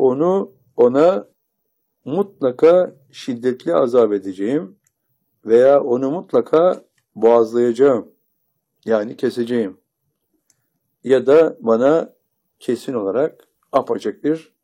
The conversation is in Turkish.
ona mutlaka şiddetli azap edeceğim veya onu mutlaka boğazlayacağım. Yani keseceğim. Ya da bana kesin olarak apaçık bir